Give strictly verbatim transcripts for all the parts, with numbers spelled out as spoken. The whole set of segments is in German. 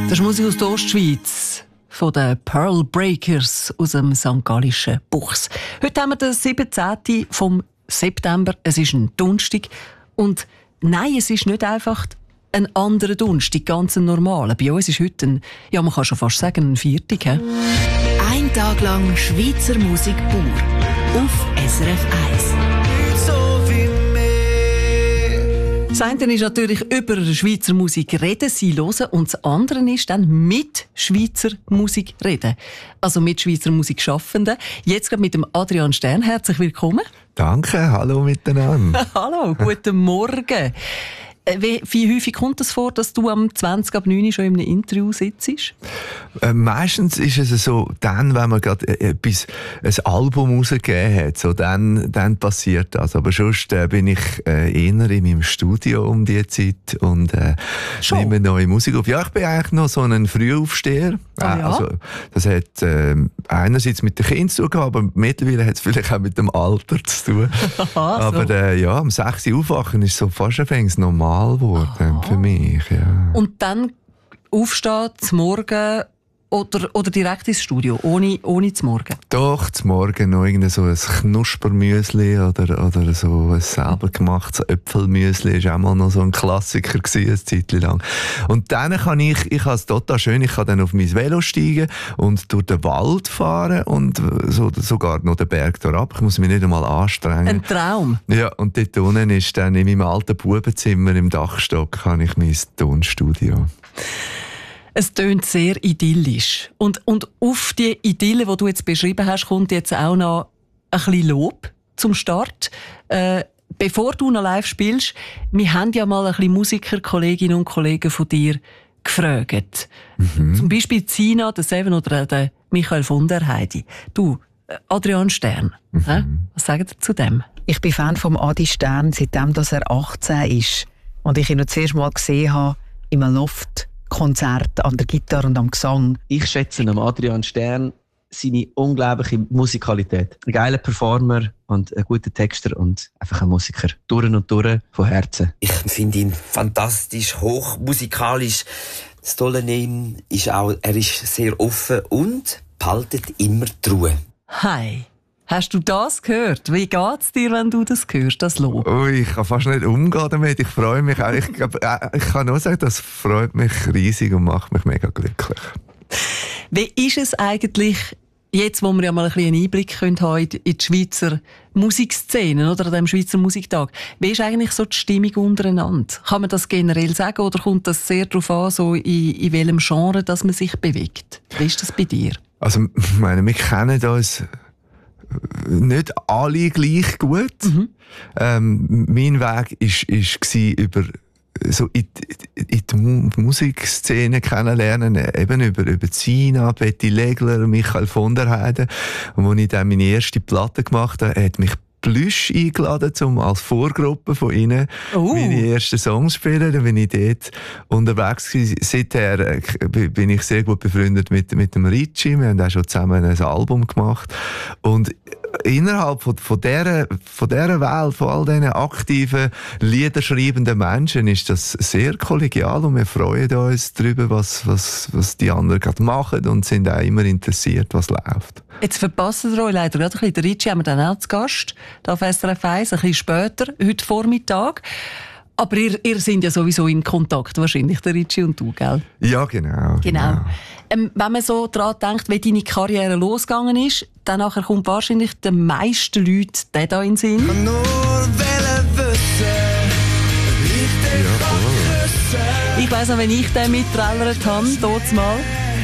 Das ist Musik aus der Ostschweiz von den Pearl Breakers aus dem Sankt Gallischen Buchs. Heute haben wir den siebzehnten vom September. Es ist ein Donnerstag. Und nein, es ist nicht einfach ein anderer Donnerstag, ganz ein normaler. Bei uns ist heute ein, ja, man kann schon fast sagen, ein Viertag. He? Ein Tag lang Schweizer Musik pur auf S R F eins. Das eine ist natürlich über Schweizer Musik reden, sie hören, und das andere ist dann mit Schweizer Musik reden. Also mit Schweizer Musikschaffenden. Jetzt gerade mit dem Adrian Stern. Herzlich willkommen. Danke, hallo miteinander. Hallo, guten Morgen. Wie, wie häufig kommt es vor, dass du am zwanzig ab neun schon in einem Interview sitzt? Äh, meistens ist es so, dann, wenn man gerade etwas, ein Album rausgegeben hat, so, dann, dann passiert das. Aber sonst äh, bin ich äh, eher in meinem Studio um die Zeit und äh, nehme neue Musik auf. Ja, ich bin eigentlich noch so ein Frühaufsteher. Ah, ja? Also, das hat äh, einerseits mit den Kindern zu tun, aber mittlerweile hat es vielleicht auch mit dem Alter zu tun. Aha, so. Aber äh, ja, um sechs Uhr aufwachen ist so fast ein normal geworden für mich. Ja. Und dann aufstehen, zum Morgen oder, oder direkt ins Studio, ohne, ohne zum Morgen? Doch, zum Morgen noch irgend so ein Knuspermüsli oder, oder so ein selber gemachtes Äpfelmüsli. Das war auch mal noch so ein Klassiker gewesen, eine Zeit lang. Und dann kann ich, ich habe es total schön, ich kann dann auf mein Velo steigen und durch den Wald fahren und so, sogar noch den Berg da ab. Ich muss mich nicht einmal anstrengen. Ein Traum. Ja, und dort unten ist dann in meinem alten Bubenzimmer im Dachstock habe ich mein Tonstudio. Es tönt sehr idyllisch. Und, und auf die Idylle, die du jetzt beschrieben hast, kommt jetzt auch noch ein bisschen Lob zum Start. Äh, bevor du noch live spielst, wir haben ja mal ein bisschen Musiker, Kolleginnen und Kollegen von dir gefragt. Mhm. Zum Beispiel Zina, der Seven oder der Michael von der Heidi. Du, Adrian Stern, mhm. äh, was sagt ihr zu dem? Ich bin Fan vom Adi Stern, seitdem dass er achtzehn ist. Und ich ihn noch zuerst mal gesehen habe, im Loft. Konzert an der Gitarre und am Gesang. Ich schätze am Adrian Stern seine unglaubliche Musikalität. Ein geiler Performer und ein guter Texter und einfach ein Musiker. Durch und durch, von Herzen. Ich finde ihn fantastisch, hochmusikalisch. Das Tolle an ihm ist auch, er ist sehr offen und behaltet immer die Ruhe. Hi. Hast du das gehört? Wie geht's dir, wenn du das hörst, das Lob? Oh, ich kann fast nicht umgehen damit. Ich freue mich auch. Ich, ich kann nur sagen, das freut mich riesig und macht mich mega glücklich. Wie ist es eigentlich, jetzt wo wir ja mal ein bisschen einen Einblick haben in die Schweizer Musikszene oder an diesem Schweizer Musiktag, wie ist eigentlich so die Stimmung untereinander? Kann man das generell sagen oder kommt das sehr darauf an, so in, in welchem Genre dass man sich bewegt? Wie ist das bei dir? Also, ich meine, wir kennen uns nicht alle gleich gut. Mhm. Ähm, mein Weg ist, ist war über so in, in die Mu- Musikszene kennenlernen, eben über, über Zina, Betty Legler, Michael von der Heide. Und als ich dann meine erste Platte gemacht habe, hat mich Plüsch eingeladen, um als Vorgruppe von ihnen oh. meine ersten Songs zu spielen. Dann bin ich dort unterwegs gewesen. Seither äh, bin ich sehr gut befreundet mit, mit dem Ritchie. Wir haben auch schon zusammen ein Album gemacht. Und innerhalb von, von, dieser, von dieser Welt, von all diesen aktiven, liederschreibenden Menschen, ist das sehr kollegial und wir freuen uns darüber, was, was, was die anderen gerade machen und sind auch immer interessiert, was läuft. Jetzt verpassen wir euch leider gerade ein bisschen. Den Ritchie haben wir dann auch zu Gast, hier auf S R F eins, ein bisschen später, heute Vormittag. Aber ihr, ihr seid ja sowieso in Kontakt, wahrscheinlich, der Ritchie und du, gell? Ja, genau. Genau. genau. Ähm, wenn man so daran denkt, wie deine Karriere losgegangen ist, dann nachher kommt wahrscheinlich den meisten Leuten der da in den Sinn. Ja, ich weiss noch, wenn ich den mittrellert habe, dort mal.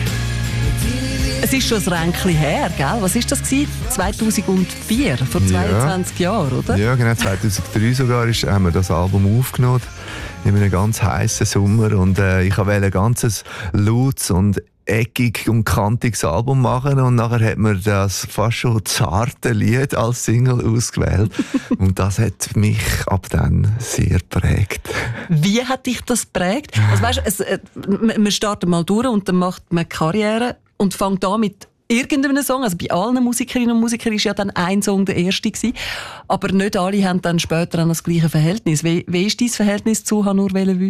Es ist schon ein Ränkchen her, gell? Was war das gewesen? zweitausendvier, vor zweiundzwanzig ja. Jahren, oder? Ja, genau. zweitausenddrei sogar ist, haben wir das Album aufgenommen. In einem ganz heißen Sommer. Und äh, ich wollte ein ganzes lautes und eckig und kantiges Album machen. Und nachher hat man das fast schon zarte Lied als Single ausgewählt. Und das hat mich ab dann sehr geprägt. Wie hat dich das geprägt? Also, weißt, es, äh, man startet mal durch und dann macht man Karriere und fängt an mit irgendeinem Song. Also bei allen Musikerinnen und Musikern war ja dann ein Song der erste gewesen. Aber nicht alle haben dann später das gleiche Verhältnis. Wie, wie ist dein Verhältnis zu «Ha nur wissen»?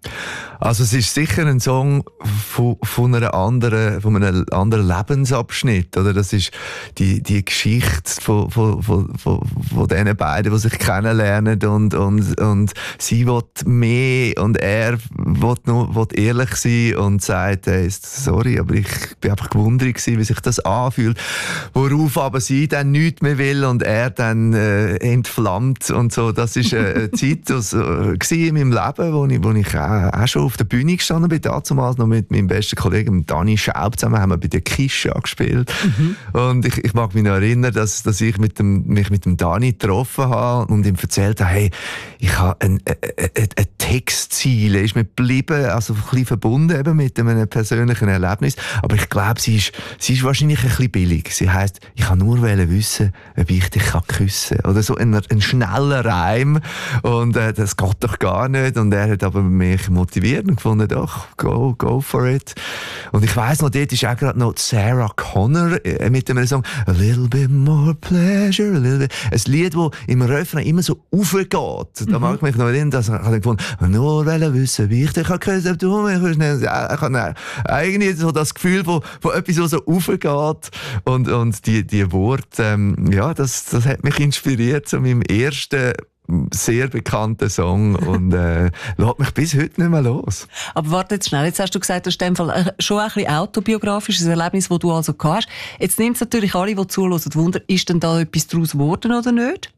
Also es ist sicher ein Song von, von, einer anderen, von einem anderen Lebensabschnitt. Oder? Das ist die, die Geschichte von, von, von, von, von diesen beiden, die sich kennenlernen und, und, und sie will mehr und er will, nur, will ehrlich sein und sagt, hey, sorry, aber ich bin einfach gewundert gewesen, wie sich das anfühlt. Worauf aber sie dann nichts mehr will und er dann äh, entflammt und so. Das ist äh, eine Zeit das, äh, in meinem Leben, wo ich, wo ich auch, auch schon auf der Bühne gestanden bin, damals noch mit meinem besten Kollegen Dani Schaub zusammen, haben wir bei der Kischa gespielt. Mhm. Und ich, ich mag mich noch erinnern, dass, dass ich mit dem, mich mit dem Dani getroffen habe und ihm erzählt habe, hey, ich habe ein, ein, ein, ein Textziel, ist mir geblieben, also ein bisschen verbunden eben mit einem persönlichen Erlebnis. Aber ich glaube, sie ist, sie ist wahrscheinlich ein bisschen billig. Sie heisst, ich kann nur wissen, ob ich dich küssen kann. Oder so ein, ein schneller Reim. Und äh, das geht doch gar nicht. Und er hat aber mich motiviert und gefunden, doch, go, go for it. Und ich weiss noch, dort ist auch gerade noch Sarah Connor äh, mit dem Song A Little Bit More Pleasure, a little bit. Ein Lied, das im Refrain immer so aufgeht. Da mag ich mich noch erinnern, dass ich gefunden habe, nur wissen, wie ich dich küssen kann, ob du mich küssen. Ja, ich habe eigentlich so das Gefühl von, von etwas, das so aufgeht. Und, und die, die Worte, ähm, ja, das, das hat mich inspiriert zu meinem ersten sehr bekannter Song und äh, lässt mich bis heute nicht mehr los. Aber warte jetzt schnell, jetzt hast du gesagt, das ist in dem Fall schon ein bisschen autobiografisches Erlebnis, das du also gehabt hast. Jetzt nimmt es natürlich alle, die zuhören, Wunder, ist denn da etwas daraus geworden oder nicht?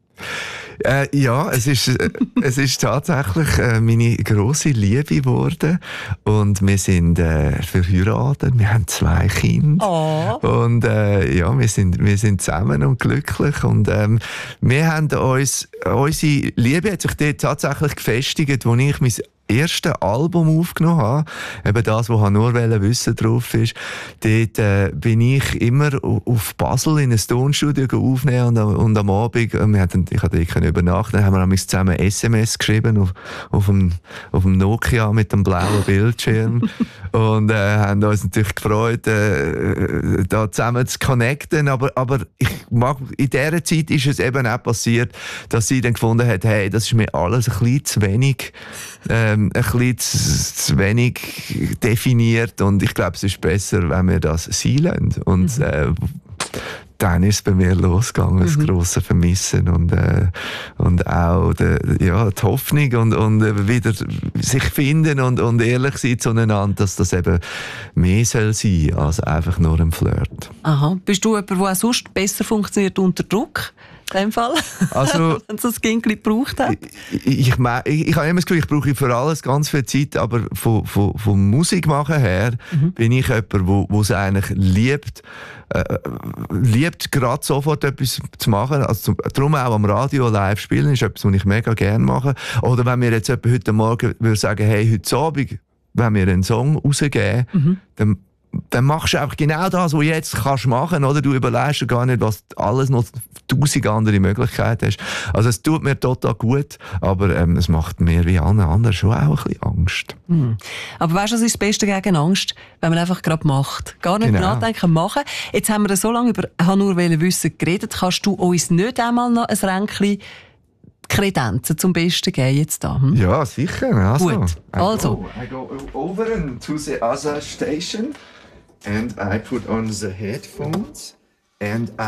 Äh, ja, es ist, äh, es ist tatsächlich äh, meine grosse Liebe geworden und wir sind äh, verheiratet, wir haben zwei Kinder oh. und äh, ja, wir sind, wir sind zusammen und glücklich und ähm, wir haben uns, unsere Liebe hat sich dort tatsächlich gefestigt, als ich mein erste Album aufgenommen habe, eben das, wo nur wissen drauf ist, dort äh, bin ich immer auf Basel in ein Tonstudio aufnehmen und, und am Abend, wir hatten, ich hatte dort übernachten, haben wir zusammen S M S geschrieben auf, auf, dem, auf dem Nokia mit dem blauen Bildschirm und äh, haben uns natürlich gefreut, äh, da zusammen zu connecten, aber, aber ich mag, in dieser Zeit ist es eben auch passiert, dass sie dann gefunden hat, hey, das ist mir alles ein bisschen zu wenig äh, ein bisschen zu, zu wenig definiert und ich glaube, es ist besser, wenn wir das sein lassen. Und mhm. äh, dann ist es bei mir losgegangen, das mhm. grosse Vermissen und, äh, und auch die, ja, die Hoffnung und, und wieder sich finden und, und ehrlich sein zueinander, dass das eben mehr soll sein als einfach nur ein Flirt. Aha. Bist du jemand, der auch sonst besser funktioniert unter Druck? In dem Fall? Also, wenn es das Gingli gebraucht hat? Ich, ich, ich, ich, ich habe immer das Gefühl, ich brauche für alles ganz viel Zeit, aber von, von, von Musik machen her mhm. bin ich jemand, der es eigentlich liebt, äh, liebt gerade sofort etwas zu machen. Also zum, darum auch am Radio live spielen ist etwas, was ich mega gerne mache. Oder wenn mir jetzt jemand heute Morgen würde sagen, hey, heute Abend, wenn wir einen Song rausgeben, mhm. dann dann machst du einfach genau das, was du jetzt kannst machen, oder? Du überlegst dir gar nicht, was alles noch tausend andere Möglichkeiten hast. Also es tut mir total gut, aber ähm, es macht mir wie allen anderen schon auch ein bisschen Angst. Mhm. Aber weißt du, was ist das Beste gegen Angst? Wenn man einfach gerade macht. Gar nicht genau. nachdenken, machen. Jetzt haben wir so lange über «Ha nur wissen» geredet. Kannst du uns nicht einmal noch ein Ränkchen Kredenzen zum Besten geben jetzt da? Hm? Ja, sicher. Also, gut, also. I go, I go over to the other station and I put on the headphones and I